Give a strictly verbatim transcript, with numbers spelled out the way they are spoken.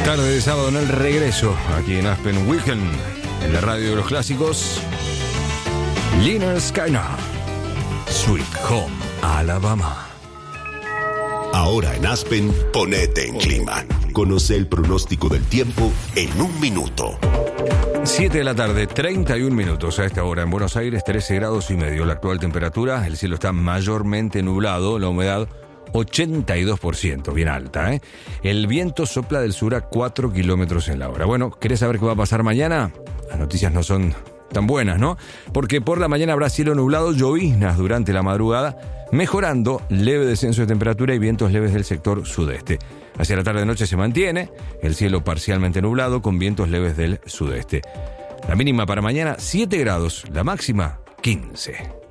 Tarde de sábado en el regreso, aquí en Aspen Weekend, en la radio de los clásicos, Lynyrd Skynyrd, Sweet Home Alabama. Ahora en Aspen, ponete en clima. Conoce el pronóstico del tiempo en un minuto. siete de la tarde, treinta y un minutos a esta hora en Buenos Aires, trece grados y medio. La actual temperatura, el cielo está mayormente nublado, la humedad ochenta y dos por ciento, bien alta, ¿eh? El viento sopla del sur a cuatro kilómetros en la hora. Bueno, ¿querés saber qué va a pasar mañana? Las noticias no son tan buenas, ¿no? Porque por la mañana habrá cielo nublado, lloviznas durante la madrugada, mejorando, leve descenso de temperatura y vientos leves del sector sudeste. Hacia la tarde-noche se mantiene el cielo parcialmente nublado con vientos leves del sudeste. La mínima para mañana, siete grados, la máxima, quince.